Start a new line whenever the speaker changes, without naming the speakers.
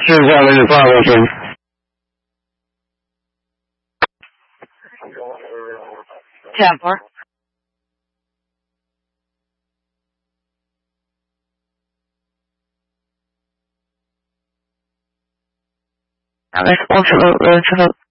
剩下的有多少位先？
Templar. Now let's go to the